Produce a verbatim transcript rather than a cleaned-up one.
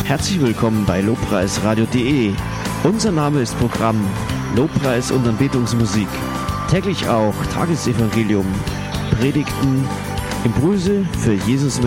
Herzlich willkommen bei lobpreisradio punkt de. Unser Name ist Programm Lobpreis und Anbetungsmusik. Täglich auch Tagesevangelium, Predigten, Impulse für Jesus.